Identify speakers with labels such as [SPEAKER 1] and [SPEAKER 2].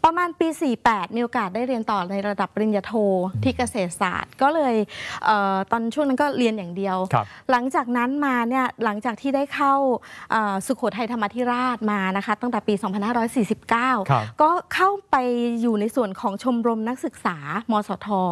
[SPEAKER 1] ประมาณปี 48 มีโอกาสได้เรียนต่อในระดับปริญญาโทที่เกษตรศาสตร์ก็เลยตอนช่วงนั้นก็เรียนอย่างเดียวหลังจากนั้นมาเนี่ยหลังจากที่ได้เข้าสุโขทัยธรรมาธิราชมานะคะตั้งแต่ปี 2549 ก็เข้าไปอยู่ในส่วนของชมรมนักศึกษามสท